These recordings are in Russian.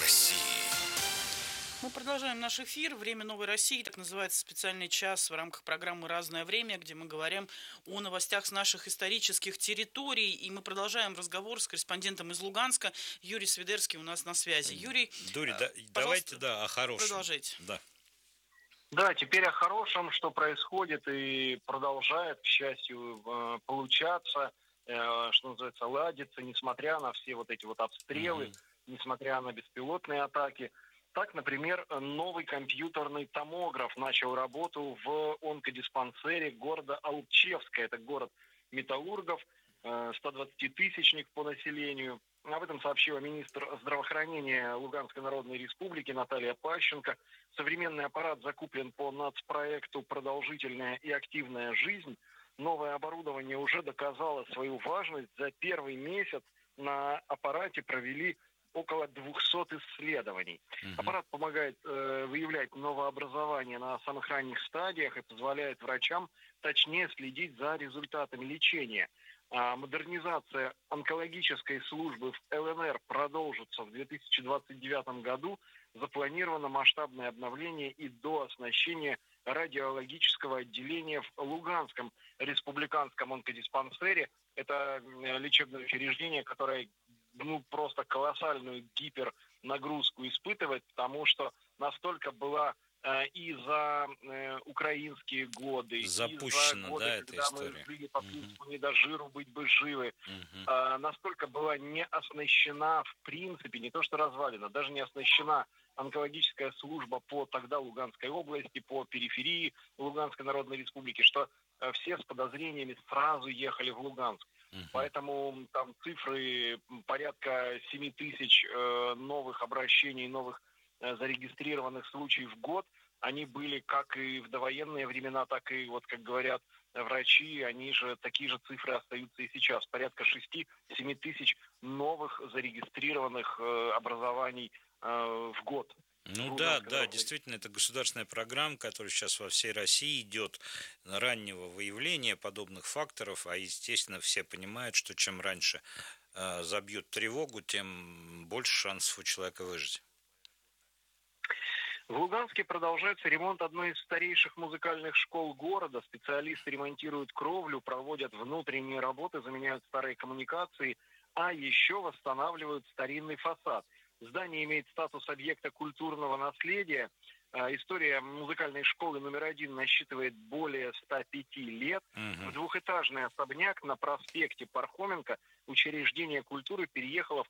России. Мы продолжаем наш эфир. «Время новой России», так называется специальный час в рамках программы «Разное время», где мы говорим о новостях с наших исторических территорий. И мы продолжаем разговор с корреспондентом из Луганска. Юрий Свидерский у нас на связи. Юрий, Давайте о хорошем. Продолжайте. Да. Да, теперь о хорошем, что происходит и продолжает, к счастью, получаться, что называется, ладиться, несмотря на все вот эти вот обстрелы, несмотря на беспилотные атаки. Так, например, новый компьютерный томограф начал работу в онкодиспансере города Алчевска. Это город металлургов, 120-тысячник по населению. Об этом сообщила министр здравоохранения Луганской Народной Республики Наталья Пащенко. Современный аппарат закуплен по нацпроекту «Продолжительная и активная жизнь». Новое оборудование уже доказало свою важность. За первый месяц на аппарате провели около 200 исследований. Аппарат помогает выявлять новообразование на самых ранних стадиях и позволяет врачам точнее следить за результатами лечения. Модернизация онкологической службы в ЛНР продолжится в 2029 году. Запланировано масштабное обновление и дооснащение радиологического отделения в Луганском республиканском онкодиспансере. Это лечебное учреждение, которое просто колоссальную гипернагрузку испытывает, потому что настолько была и за украинские годы, запущена, и за годы, эта когда история. мы жили по принципу «не до жиру, быть бы живы», настолько была не оснащена, в принципе, не то что развалена, даже не оснащена онкологическая служба по тогда Луганской области, по периферии Луганской Народной Республики, что все с подозрениями сразу ехали в Луганск. Поэтому там цифры порядка 7 тысяч новых обращений, новых зарегистрированных случаев в год, они были как и в довоенные времена, так и, вот как говорят врачи, они же такие же цифры остаются и сейчас. Порядка 6-7 тысяч новых зарегистрированных образований в год. Действительно, это государственная программа, которая сейчас во всей России идет раннего выявления подобных факторов, а, естественно, все понимают, что чем раньше забьют тревогу, тем больше шансов у человека выжить. В Луганске продолжается ремонт одной из старейших музыкальных школ города. Специалисты ремонтируют кровлю, проводят внутренние работы, заменяют старые коммуникации, а еще восстанавливают старинный фасад. Здание имеет статус объекта культурного наследия. История музыкальной школы номер 1 насчитывает более 105 лет. В двухэтажный особняк на проспекте Пархоменко учреждение культуры переехало в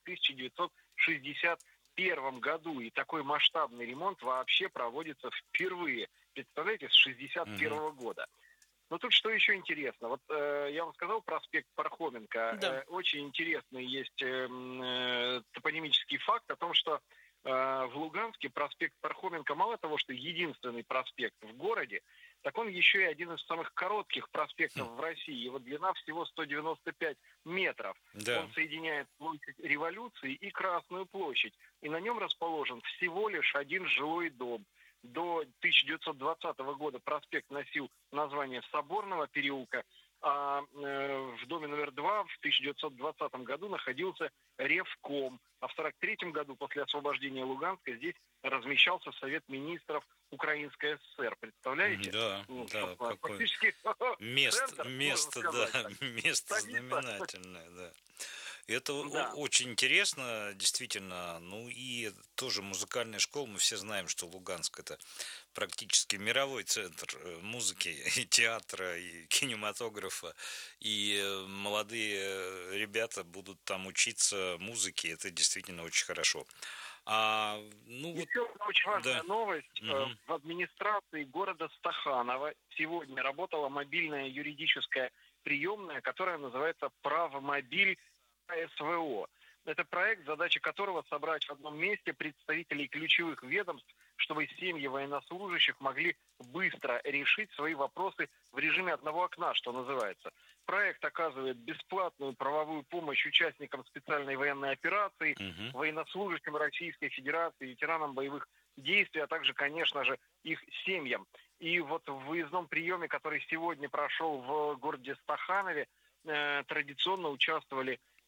1961 году. И такой масштабный ремонт вообще проводится впервые. Представляете, с 1961 года. Но тут что еще интересно? Вот я вам сказал проспект Пархоменко. Да. Очень интересный есть топонимический факт о том, что в Луганске проспект Пархоменко мало того, что единственный проспект в городе, так он еще и один из самых коротких проспектов в России. Его длина всего 195 метров. Да. Он соединяет площадь Революции и Красную площадь. И на нем расположен всего лишь один жилой дом. До 1920 года проспект носил название Соборного переулка, а в доме номер 2 в 1920 году находился Ревком. А в 1943 году, после освобождения Луганска, здесь размещался Совет министров Украинской ССР. Представляете? Фактически место знаменательное, да. Это очень интересно, действительно. Ну и тоже музыкальная школа. Мы все знаем, что Луганск — это практически мировой центр музыки, и театра, и кинематографа. И молодые ребята будут там учиться музыке. Это действительно очень хорошо. Еще одна очень важная новость. В администрации города Стаханова сегодня работала мобильная юридическая приемная, которая называется «Правомобиль СВО». Это проект, задача которого собрать в одном месте представителей ключевых ведомств, чтобы семьи военнослужащих могли быстро решить свои вопросы в режиме одного окна, что называется. Проект оказывает бесплатную правовую помощь участникам специальной военной операции, военнослужащим Российской Федерации, ветеранам боевых действий, а также, конечно же, их семьям. И вот в выездном приеме, который сегодня прошел в городе Стаханове, традиционно участвовали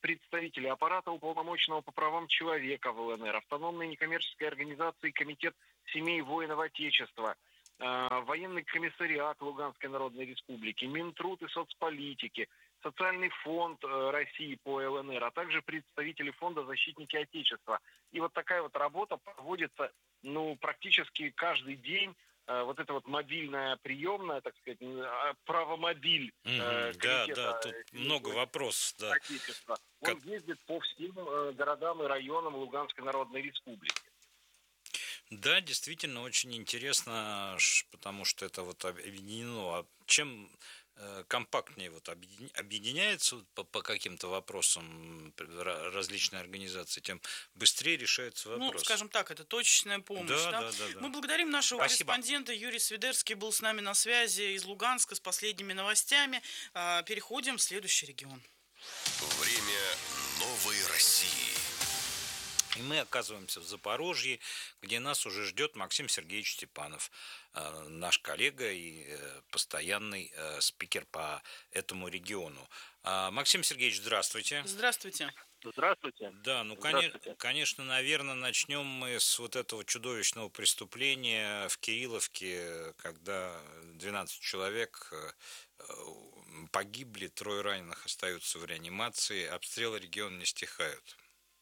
представители аппарата уполномоченного по правам человека в ЛНР, автономной некоммерческой организации «Комитет семей воинов Отечества», военный комиссариат Луганской Народной Республики, Минтруд и соцполитики, Социальный фонд России по ЛНР, а также представители фонда «Защитники Отечества». И вот такая вот работа проводится, практически каждый день. Вот эта вот мобильная приемная, так сказать, правомобиль комитета. Да, тут много вопросов, да. Отечества. Он ездит по всем городам и районам Луганской Народной Республики. Да, действительно, очень интересно, потому что это вот объединено. А чем компактнее вот объединяется по каким-то вопросам различные организации, тем быстрее решаются вопросы. Скажем так, это точечная помощь. Да. Мы благодарим нашего корреспондента. Юрий Свидерский был с нами на связи из Луганска с последними новостями. Переходим в следующий регион. Время новой России. И мы оказываемся в Запорожье, где нас уже ждет Максим Сергеевич Степанов, наш коллега и постоянный спикер по этому региону. Максим Сергеевич, здравствуйте. Здравствуйте. Здравствуйте. Да, конечно, наверное, начнем мы с вот этого чудовищного преступления в Кирилловке, когда 12 человек погибли, 3 раненых остаются в реанимации, обстрелы региона не стихают.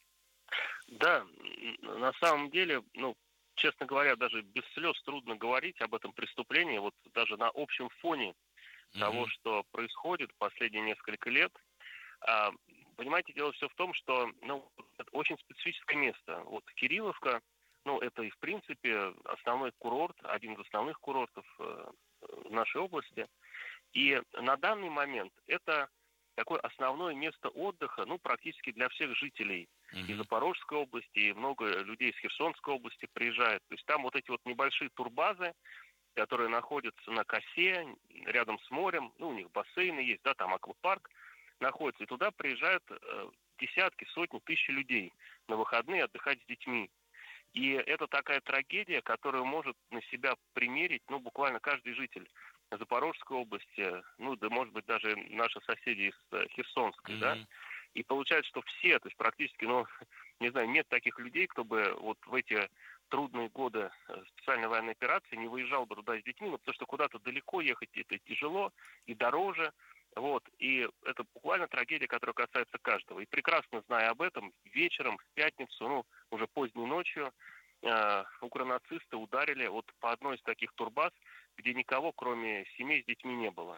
Да, на самом деле, честно говоря, даже без слез трудно говорить об этом преступлении, вот даже на общем фоне того, что происходит последние несколько лет. Понимаете, дело все в том, что это очень специфическое место. Вот Кирилловка, это и в принципе основной курорт, один из основных курортов в нашей области. И на данный момент это такое основное место отдыха, практически для всех жителей из Запорожской области, и много людей из Херсонской области приезжают. То есть там вот эти вот небольшие турбазы, которые находятся на косе, рядом с морем, у них бассейны есть, да, там аквапарк находится, и туда приезжают десятки, сотни, тысяч людей на выходные отдыхать с детьми. И это такая трагедия, которую может на себя примерить, буквально каждый житель Запорожской области, да, может быть, даже наши соседи из Херсонской, да. И получается, что все, то есть практически, не знаю, нет таких людей, кто бы вот в эти трудные годы специальной военной операции не выезжал бы туда с детьми, потому что куда-то далеко ехать это тяжело и дороже. Вот, и это буквально трагедия, которая касается каждого. И прекрасно зная об этом, вечером, в пятницу, уже поздней ночью, укронацисты ударили вот по одной из таких турбаз, где никого, кроме семей с детьми, не было.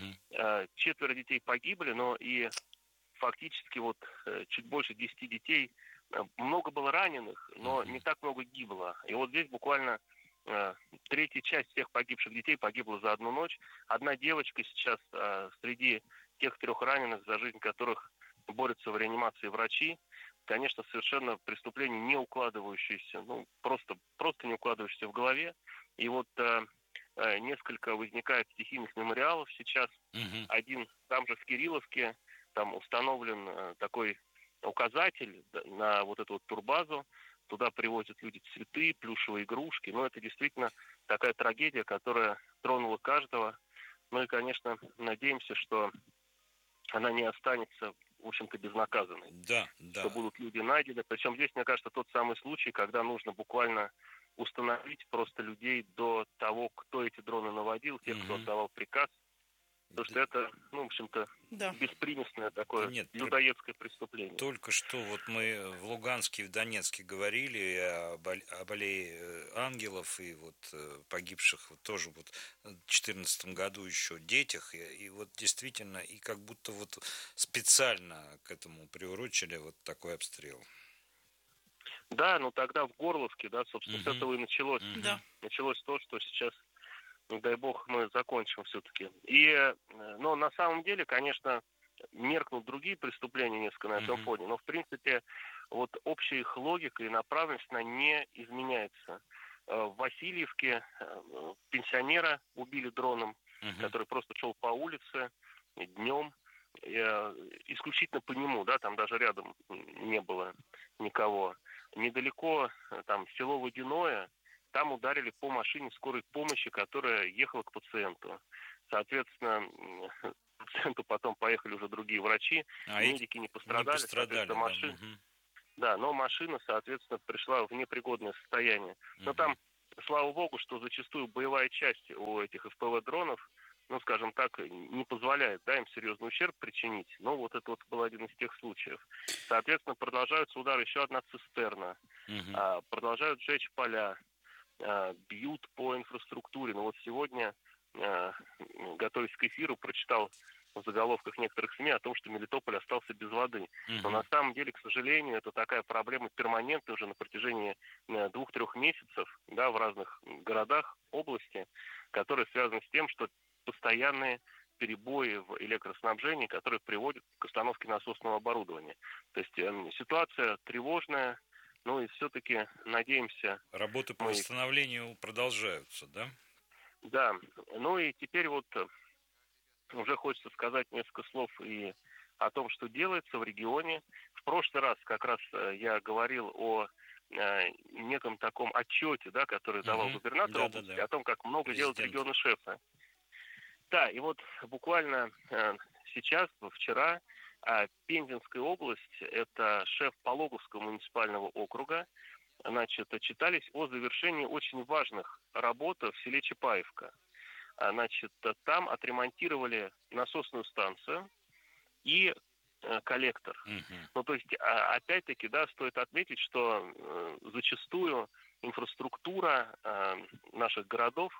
4 детей погибли, но и фактически чуть больше 10 детей. Много было раненых, но не так много гибло. И вот здесь буквально третья часть всех погибших детей погибла за одну ночь. Одна девочка сейчас среди тех 3 раненых, за жизнь которых борются в реанимации врачи. Конечно, совершенно преступление, не укладывающееся, просто не укладывающееся в голове. И вот несколько возникает стихийных мемориалов сейчас. Один там же в Кирилловке, там установлен такой указатель на вот эту вот турбазу. Туда привозят люди цветы, плюшевые игрушки. Это действительно такая трагедия, которая тронула каждого. И, конечно, надеемся, что она не останется, в общем-то, безнаказанной. Да. Что будут люди найдены. Причем здесь, мне кажется, тот самый случай, когда нужно буквально установить просто людей до того, кто эти дроны наводил, тех, кто отдавал приказ. Потому что это, в общем-то, беспримесное такое людоедское преступление. Только что вот мы в Луганске и в Донецке говорили об аллее ангелов и вот погибших тоже в 2014 году еще детях. И вот действительно, и как будто вот специально к этому приурочили вот такой обстрел. Да, тогда в Горловке, да, собственно, с этого и началось. Началось то, что сейчас, дай бог, мы закончим все-таки. Но на самом деле, конечно, меркнут другие преступления несколько на этом фоне, но, в принципе, вот общая их логика и направленность, она не изменяется. В Васильевке пенсионера убили дроном, который просто шел по улице днем, исключительно по нему, да, там даже рядом не было никого. Недалеко, там, село Водяное, там ударили по машине скорой помощи, которая ехала к пациенту. Соответственно, пациенту потом поехали уже другие врачи, медики не пострадали, да. машина. Да, но машина, соответственно, пришла в непригодное состояние. Но там, слава богу, что зачастую боевая часть у этих FPV-дронов, ну, скажем так, не позволяет, да, им серьезный ущерб причинить. Но вот это вот был один из тех случаев. Соответственно, продолжаются удары. Еще одна цистерна. Продолжают сжечь поля. Бьют по инфраструктуре. Но вот сегодня, готовясь к эфиру, прочитал в заголовках некоторых СМИ о том, что Мелитополь остался без воды. Но на самом деле, к сожалению, это такая проблема перманентная уже на протяжении 2-3 месяцев, да, в разных городах области, которая связана с тем, что постоянные перебои в электроснабжении, которые приводят к остановке насосного оборудования. То есть ситуация тревожная, но и все-таки надеемся... Работы по восстановлению продолжаются, да? Да, ну и теперь вот уже хочется сказать несколько слов и о том, что делается в регионе. В прошлый раз как раз я говорил о неком таком отчете, да, который давал губернатор области, о том, как много делают регионы-шефы. Да, и вот буквально сейчас, вчера, Пензенская область, это шеф Пологовского муниципального округа, значит, отчитались о завершении очень важных работ в селе Чапаевка. Значит, там отремонтировали насосную станцию и коллектор. Ну, то есть, опять-таки, да, стоит отметить, что зачастую инфраструктура наших городов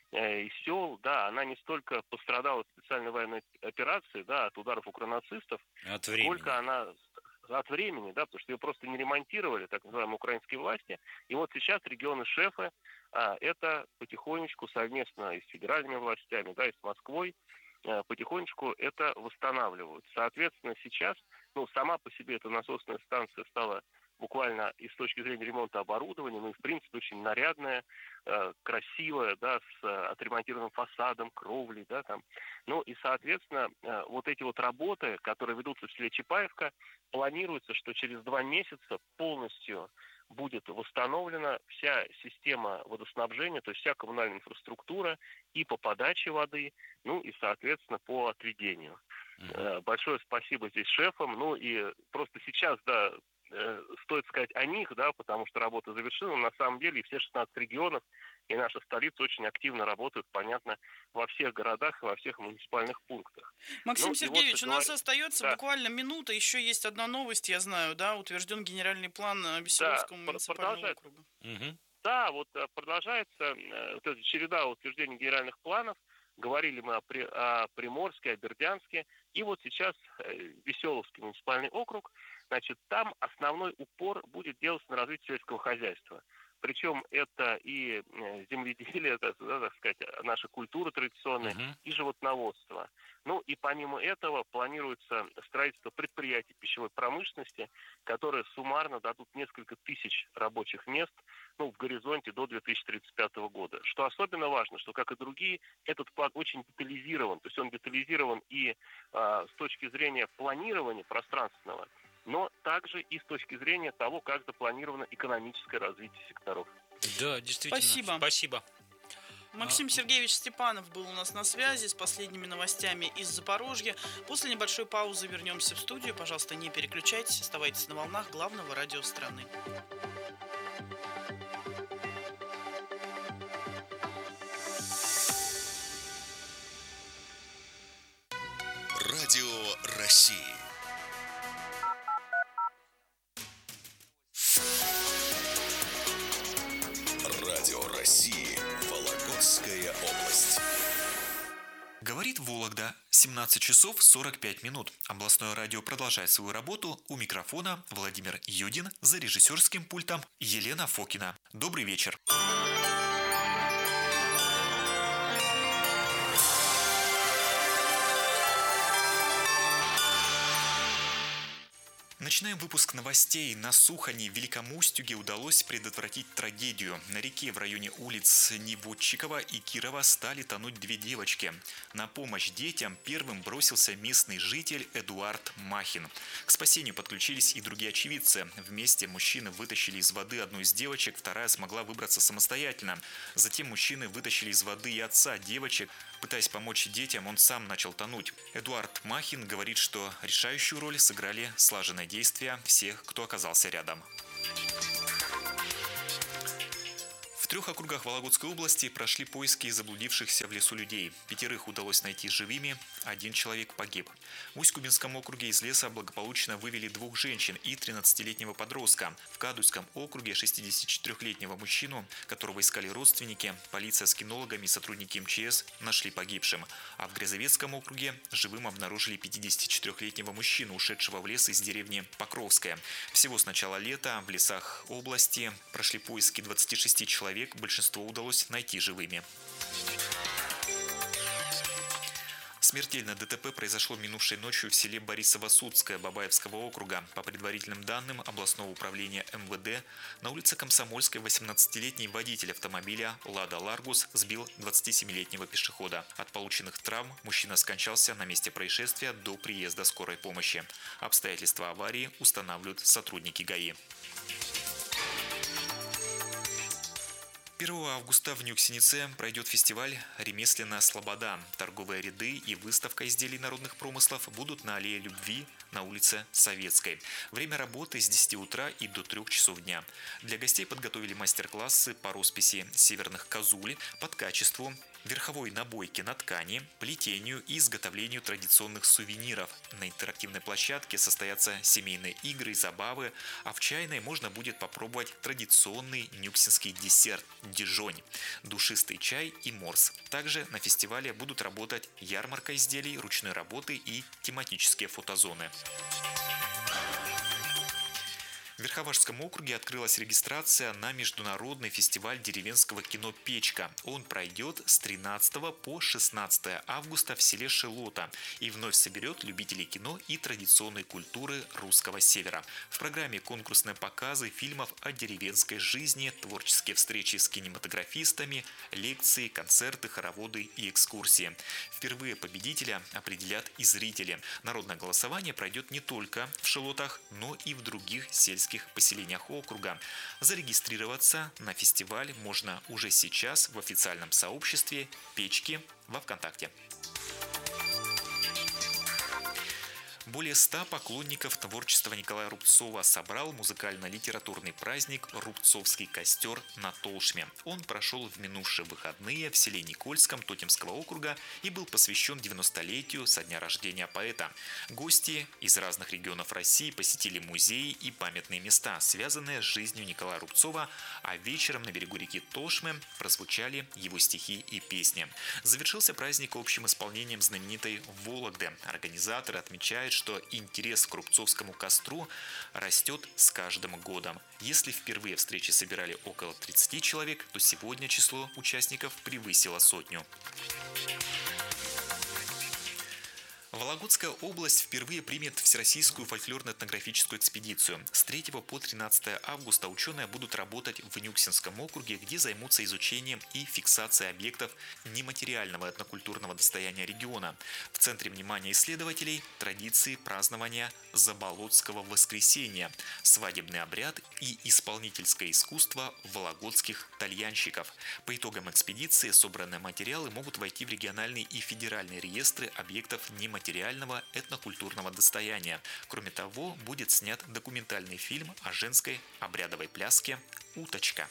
и сел, да, она не столько пострадала от специальной военной операции, да, от ударов укронацистов, сколько она от времени, да, потому что ее просто не ремонтировали, так называемые украинские власти. И вот сейчас регионы-шефы это потихонечку совместно и с федеральными властями, да, и с Москвой потихонечку это восстанавливают. Соответственно, сейчас, ну, сама по себе эта насосная станция стала буквально и с точки зрения ремонта оборудования, ну и в принципе очень нарядная, красивая, да, с отремонтированным фасадом, кровлей, да, там. Ну и, соответственно, вот эти вот работы, которые ведутся в селе Чапаевка, планируется, что через 2 месяца полностью будет восстановлена вся система водоснабжения, то есть вся коммунальная инфраструктура и по подаче воды, ну и, соответственно, по отведению. Большое спасибо здесь шефам. Ну и просто сейчас, да, стоит сказать о них, да, потому что работа завершена. На самом деле все 16 регионов и наша столица очень активно работают, понятно, во всех городах и во всех муниципальных пунктах. Максим Сергеевич, у нас остается буквально минута. Еще есть одна новость, я знаю, да, утвержден генеральный план Веселовского муниципального округа. Да, вот продолжается вот эта череда утверждений генеральных планов. Говорили мы о Приморске, о Бердянске. И вот сейчас Веселовский муниципальный округ, значит, там основной упор будет делаться на развитие сельского хозяйства. Причем это и земледелие, это, да, так сказать, наша культура традиционная, и животноводство. Ну и помимо этого планируется строительство предприятий пищевой промышленности, которые суммарно дадут несколько тысяч рабочих мест, ну, в горизонте до 2035 года. Что особенно важно, что, как и другие, этот план очень детализирован. То есть он детализирован и с точки зрения планирования пространственного, но также и с точки зрения того, как запланировано экономическое развитие секторов. Да, действительно. Спасибо. Максим Сергеевич Степанов был у нас на связи с последними новостями из Запорожья. После небольшой паузы вернемся в студию. Пожалуйста, не переключайтесь, оставайтесь на волнах главного радио страны. Радио России. Радио России. Вологодская область. Говорит Вологда. 17 часов 45 минут. Областное радио продолжает свою работу. У микрофона Владимир Юдин, за режиссерским пультом Елена Фокина. Добрый вечер. Начинаем выпуск новостей. На Сухани в Великом Устюге удалось предотвратить трагедию. На реке в районе улиц Неводчикова и Кирова стали тонуть 2 девочки. На помощь детям первым бросился местный житель Эдуард Махин. К спасению подключились и другие очевидцы. Вместе мужчины вытащили из воды одну из девочек, вторая смогла выбраться самостоятельно. Затем мужчины вытащили из воды и отца девочек. Пытаясь помочь детям, он сам начал тонуть. Эдуард Махин говорит, что решающую роль сыграли слаженные действия всех, кто оказался рядом. В 3 округах Вологодской области прошли поиски заблудившихся в лесу людей. 5 удалось найти живыми, 1 человек погиб. В Усть-Кубинском округе из леса благополучно вывели 2 женщин и 13-летнего подростка. В Кадуйском округе 64-летнего мужчину, которого искали родственники, полиция с кинологами и сотрудники МЧС нашли погибшим. А в Грязовецком округе живым обнаружили 54-летнего мужчину, ушедшего в лес из деревни Покровская. Всего с начала лета в лесах области прошли поиски 26 человек, большинство удалось найти живыми. Смертельное ДТП произошло минувшей ночью в селе Борисово-Судское Бабаевского округа. По предварительным данным областного управления МВД, на улице Комсомольской 18-летний водитель автомобиля «Лада Ларгус» сбил 27-летнего пешехода. От полученных травм мужчина скончался на месте происшествия до приезда скорой помощи. Обстоятельства аварии устанавливают сотрудники ГАИ. 1 августа в Нюксенице пройдет фестиваль «Ремесленная слобода». Торговые ряды и выставка изделий народных промыслов будут на аллее Любви на улице Советской. Время работы с 10 утра и до 3 часов дня. Для гостей подготовили мастер-классы по росписи северных козуль, подкачеству, верховой набойке на ткани, плетению и изготовлению традиционных сувениров. На интерактивной площадке состоятся семейные игры и забавы, а в чайной можно будет попробовать традиционный нюксинский десерт – дижонь, душистый чай и морс. Также на фестивале будут работать ярмарка изделий ручной работы и тематические фотозоны. В Верховашском округе открылась регистрация на международный фестиваль деревенского кино «Печка». Он пройдет с 13 по 16 августа в селе Шелота и вновь соберет любителей кино и традиционной культуры русского севера. В программе конкурсные показы фильмов о деревенской жизни, творческие встречи с кинематографистами, лекции, концерты, хороводы и экскурсии. Впервые победителя определят и зрители. Народное голосование пройдет не только в Шелотах, но и в других сельских поселениях округа. Зарегистрироваться на фестиваль можно уже сейчас в официальном сообществе «Печки» во ВКонтакте. Более 100 поклонников творчества Николая Рубцова собрал музыкально-литературный праздник «Рубцовский костер» на Толшме. Он прошел в минувшие выходные в селе Никольском Тотемского округа и был посвящен 90-летию со дня рождения поэта. Гости из разных регионов России посетили музеи и памятные места, связанные с жизнью Николая Рубцова, а вечером на берегу реки Толшмы прозвучали его стихи и песни. Завершился праздник общим исполнением знаменитой «Вологды». Организаторы отмечают, что интерес к Рубцовскому костру растет с каждым годом. Если впервые встречи собирали около 30 человек, то сегодня число участников превысило 100. Вологодская область впервые примет Всероссийскую фольклорно-этнографическую экспедицию. С 3 по 13 августа ученые будут работать в Нюксинском округе, где займутся изучением и фиксацией объектов нематериального этнокультурного достояния региона. В центре внимания исследователей – традиции празднования Заболотского воскресенья, свадебный обряд и исполнительское искусство вологодских тальянщиков. По итогам экспедиции собранные материалы могут войти в региональные и федеральные реестры объектов нематериального этнокультурного достояния. Кроме того, будет снят документальный фильм о женской обрядовой пляске «Уточка».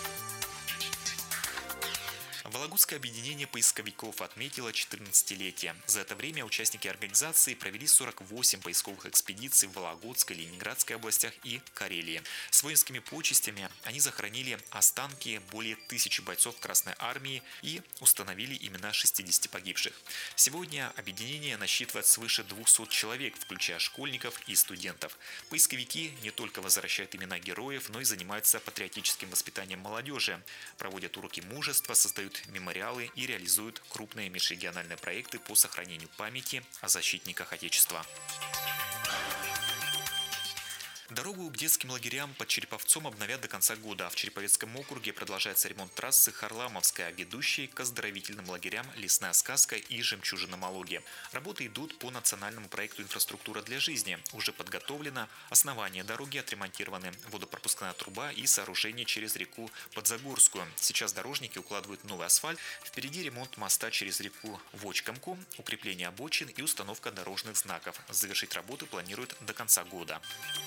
Вологодское объединение поисковиков отметило 14-летие. За это время участники организации провели 48 поисковых экспедиций в Вологодской, Ленинградской областях и Карелии. С воинскими почестями они захоронили останки более 1000 бойцов Красной Армии и установили имена 60 погибших. Сегодня объединение насчитывает свыше 200 человек, включая школьников и студентов. Поисковики не только возвращают имена героев, но и занимаются патриотическим воспитанием молодежи, проводят уроки мужества, создают мемориалы и реализуют крупные межрегиональные проекты по сохранению памяти о защитниках Отечества. Дорогу к детским лагерям под Череповцом обновят до конца года. В Череповецком округе продолжается ремонт трассы Харламовская, ведущей к оздоровительным лагерям «Лесная сказка» и «Жемчужина Малуги». Работы идут по национальному проекту «Инфраструктура для жизни». Уже подготовлено основание дороги, отремонтированы водопропускная труба и сооружение через реку Подзагорскую. Сейчас дорожники укладывают новый асфальт. Впереди ремонт моста через реку Вочкомку, укрепление обочин и установка дорожных знаков. Завершить работы планируют до конца года.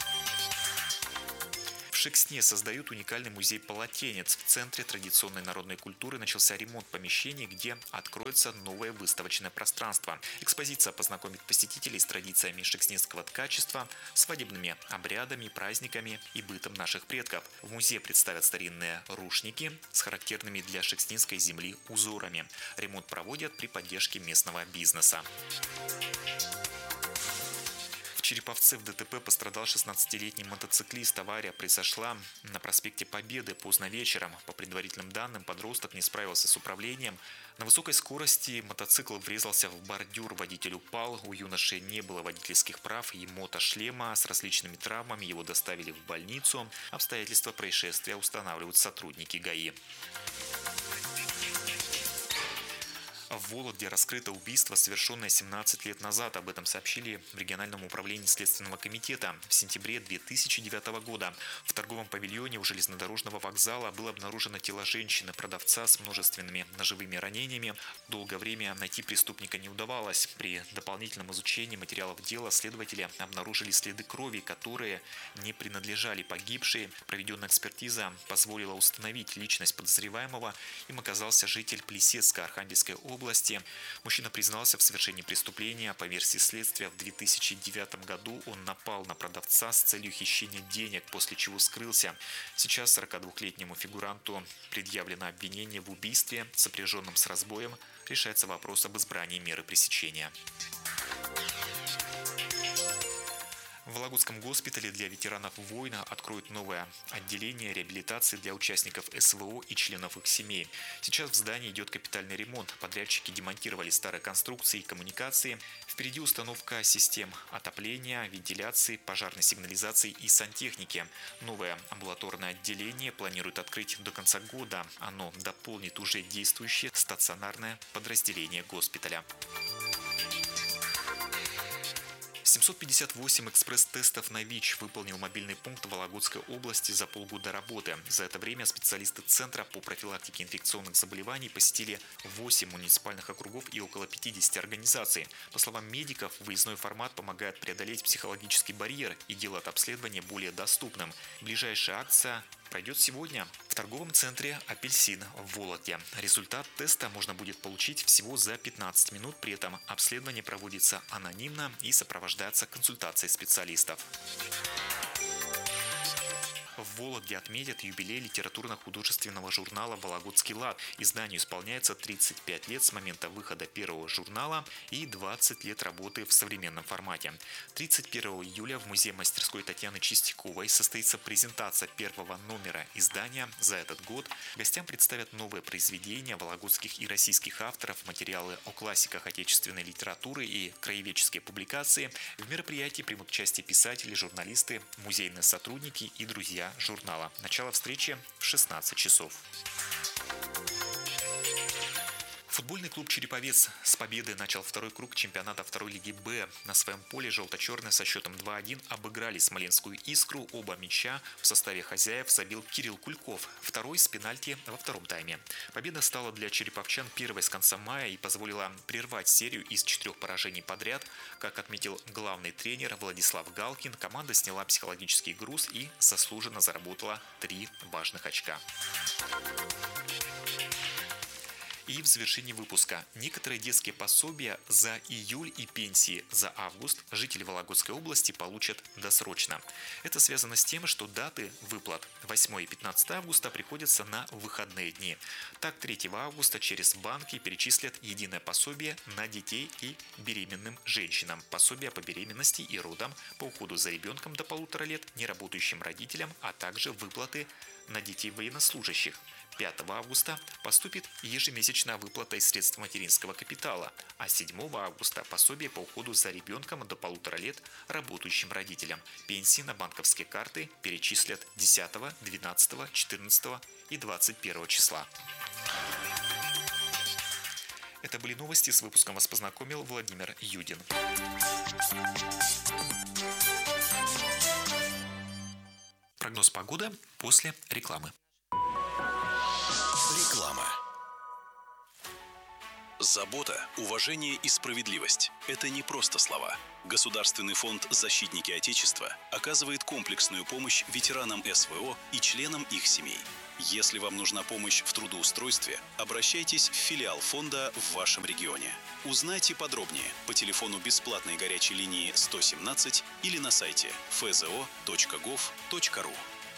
В Шексне создают уникальный музей полотенец. В Центре традиционной народной культуры начался ремонт помещений, где откроется новое выставочное пространство. Экспозиция познакомит посетителей с традициями шекснинского ткачества, свадебными обрядами, праздниками и бытом наших предков. В музее представят старинные рушники с характерными для шекснинской земли узорами. Ремонт проводят при поддержке местного бизнеса. В Череповце в ДТП пострадал 16-летний мотоциклист. Авария произошла на проспекте Победы поздно вечером. По предварительным данным, подросток не справился с управлением. На высокой скорости мотоцикл врезался в бордюр, водитель упал. У юноши не было водительских прав и мотошлема. С различными травмами его доставили в больницу. Обстоятельства происшествия устанавливают сотрудники ГАИ. В Вологде раскрыто убийство, совершенное 17 лет назад. Об этом сообщили в региональном управлении Следственного комитета. В сентябре 2009 года в торговом павильоне у железнодорожного вокзала было обнаружено тело женщины-продавца с множественными ножевыми ранениями. Долгое время найти преступника не удавалось. При дополнительном изучении материалов дела следователи обнаружили следы крови, которые не принадлежали погибшей. Проведенная экспертиза позволила установить личность подозреваемого. Им оказался житель Плесецка Архангельской области. Мужчина признался в совершении преступления. По версии следствия, в 2009 году он напал на продавца с целью хищения денег, после чего скрылся. Сейчас 42-летнему фигуранту предъявлено обвинение в убийстве, сопряженном с разбоем. Решается вопрос об избрании меры пресечения. В Вологодском госпитале для ветеранов войны откроют новое отделение реабилитации для участников СВО и членов их семей. Сейчас в здании идет капитальный ремонт. Подрядчики демонтировали старые конструкции и коммуникации. Впереди установка систем отопления, вентиляции, пожарной сигнализации и сантехники. Новое амбулаторное отделение планируют открыть до конца года. Оно дополнит уже действующее стационарное подразделение госпиталя. 758 экспресс-тестов на ВИЧ выполнил мобильный пункт в Вологодской области за полгода работы. За это время специалисты Центра по профилактике инфекционных заболеваний посетили 8 муниципальных округов и около 50 организаций. По словам медиков, выездной формат помогает преодолеть психологический барьер и делает обследование более доступным. Ближайшая акция пройдет сегодня в торговом центре «Апельсин» в Вологде. Результат теста можно будет получить всего за 15 минут. При этом обследование проводится анонимно и сопровождается консультацией специалистов. В Вологде отметят юбилей литературно-художественного журнала «Вологодский лад». Изданию исполняется 35 лет с момента выхода первого журнала и 20 лет работы в современном формате. 31 июля в музее-мастерской Татьяны Чистяковой состоится презентация первого номера издания за этот год. Гостям представят новые произведения вологодских и российских авторов, материалы о классиках отечественной литературы и краеведческие публикации. В мероприятии примут участие писатели, журналисты, музейные сотрудники и друзья журнала. Начало встречи в 16 часов. Футбольный клуб «Череповец» с победой начал второй круг чемпионата второй лиги «Б». На своем поле желто-черные со счетом 2-1 обыграли Смоленскую «Искру». Оба мяча в составе хозяев забил Кирилл Кульков, второй с пенальти во втором тайме. Победа стала для череповчан первой с конца мая и позволила прервать серию из 4 поражений подряд. Как отметил главный тренер Владислав Галкин, команда сняла психологический груз и заслуженно заработала 3 важных очка. И в завершении выпуска. Некоторые детские пособия за июль и пенсии за август жители Вологодской области получат досрочно. Это связано с тем, что даты выплат 8 и 15 августа приходятся на выходные дни. Так, 3 августа через банки перечислят единое пособие на детей и беременным женщинам, пособие по беременности и родам, по уходу за ребенком до 1,5 лет, неработающим родителям, а также выплаты на детей военнослужащих. 5 августа поступит ежемесячная выплата из средств материнского капитала, а 7 августа пособие по уходу за ребенком до 1,5 лет работающим родителям. Пенсии на банковские карты перечислят 10, 12, 14 и 21 числа. Это были новости. С выпуском вас познакомил Владимир Юдин. Прогноз погоды после рекламы. Реклама. Забота, уважение и справедливость – это не просто слова. Государственный фонд «Защитники Отечества» оказывает комплексную помощь ветеранам СВО и членам их семей. Если вам нужна помощь в трудоустройстве, обращайтесь в филиал фонда в вашем регионе. Узнайте подробнее по телефону бесплатной горячей линии 117 или на сайте fzo.gov.ru.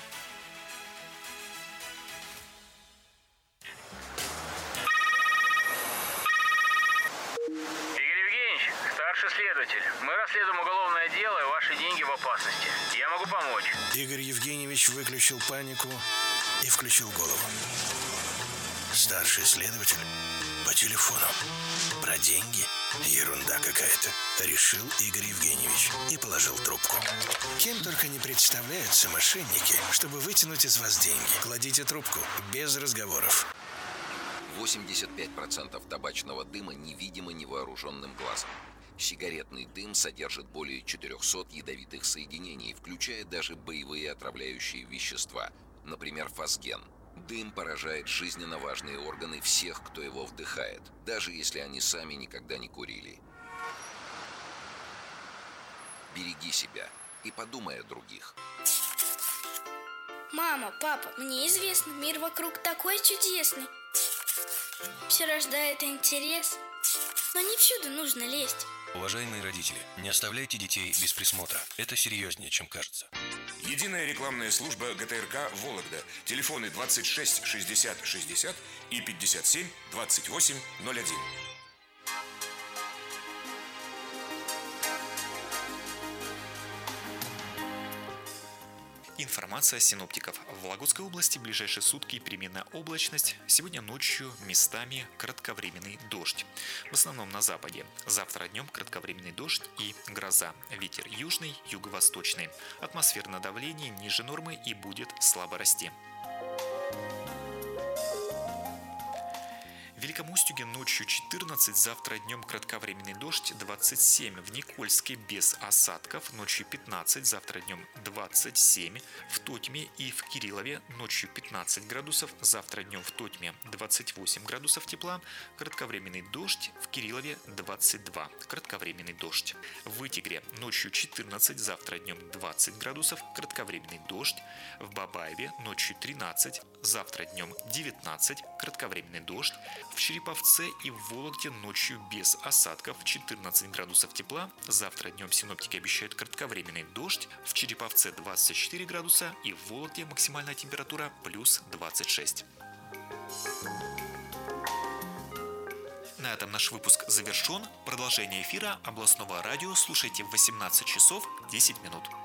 Следователь, мы расследуем уголовное дело, и ваши деньги в опасности. Я могу помочь. Игорь Евгеньевич выключил панику и включил голову. Старший следователь по телефону. Про деньги? Ерунда какая-то. Решил Игорь Евгеньевич и положил трубку. Кем только не представляются мошенники, чтобы вытянуть из вас деньги. Кладите трубку без разговоров. 85% табачного дыма невидимо невооруженным глазом. Сигаретный дым содержит более 400 ядовитых соединений, включая даже боевые отравляющие вещества, например, фосген. Дым поражает жизненно важные органы всех, кто его вдыхает, даже если они сами никогда не курили. Береги себя и подумай о других. Мама, папа, мне известно, мир вокруг такой чудесный. Все рождает интерес, но не всюду нужно лезть. Уважаемые родители, не оставляйте детей без присмотра. Это серьезнее, чем кажется. Единая рекламная служба ГТРК «Вологда». Телефоны 26 60 60 и 57 28 01. Информация синоптиков. В Вологодской области в ближайшие сутки переменная облачность. Сегодня ночью местами кратковременный дождь. В основном на западе. Завтра днем кратковременный дождь и гроза. Ветер южный, юго-восточный. Атмосферное давление ниже нормы и будет слабо расти. В Великом Устюге ночью 14, завтра днем кратковременный дождь 27, в Никольске без осадков ночью 15, завтра днем 27, в Тотьме и в Кириллове ночью 15 градусов, завтра днем в Тотьме 28 градусов тепла, кратковременный дождь, в Кириллове 22, кратковременный дождь. В Вытегре ночью 14, завтра днем 20 градусов, кратковременный дождь, в Бабаеве ночью 13, завтра днем 19, кратковременный дождь, в Череповце и в Вологде ночью без осадков 14 градусов тепла. Завтра днем синоптики обещают кратковременный дождь. В Череповце 24 градуса и в Вологде максимальная температура плюс 26. На этом наш выпуск завершен. Продолжение эфира областного радио слушайте в 18 часов 10 минут.